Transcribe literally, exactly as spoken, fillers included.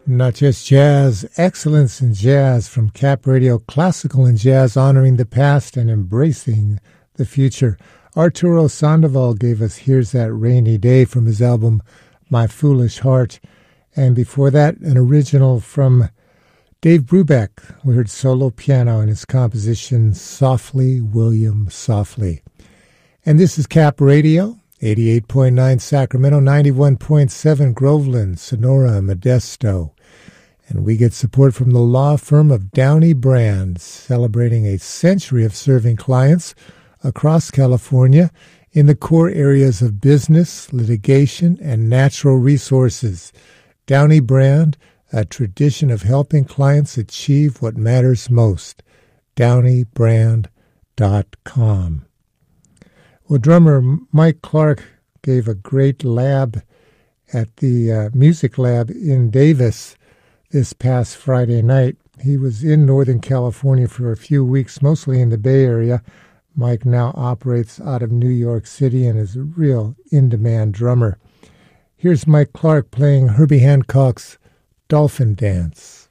Not just jazz, excellence in jazz from Cap Radio, classical and jazz, honoring the past and embracing the future. Arturo Sandoval gave us Here's That Rainy Day from his album My Foolish Heart. And before that, an original from Dave Brubeck. We heard solo piano in his composition Softly, William, Softly. And this is Cap Radio, eighty-eight point nine Sacramento, ninety-one point seven Groveland, Sonora, Modesto. And we get support from the law firm of Downey Brand, celebrating a century of serving clients across California in the core areas of business, litigation, and natural resources. Downey Brand, a tradition of helping clients achieve what matters most. downey brand dot com. Well, drummer Mike Clark gave a great lab at the uh, Music Lab in Davis this past Friday night. He was in Northern California for a few weeks, mostly in the Bay Area. Mike now operates out of New York City and is a real in-demand drummer. Here's Mike Clark playing Herbie Hancock's Dolphin Dance.